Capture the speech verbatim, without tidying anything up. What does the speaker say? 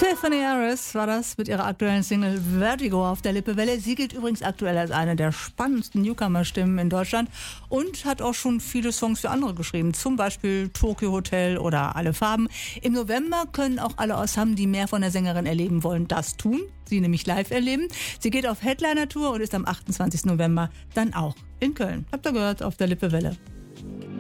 Tiffany Harris war das mit ihrer aktuellen Single Vertigo auf der Lippewelle. Sie gilt übrigens aktuell als eine der spannendsten Newcomer-Stimmen in Deutschland und hat auch schon viele Songs für andere geschrieben, zum Beispiel Tokyo Hotel oder Alle Farben. Im November können auch alle aus Hamm, die mehr von der Sängerin erleben wollen, das tun. Sie nämlich live erleben. Sie geht auf Headliner-Tour und ist am achtundzwanzigsten November dann auch in Köln. Habt ihr gehört, auf der Lippewelle.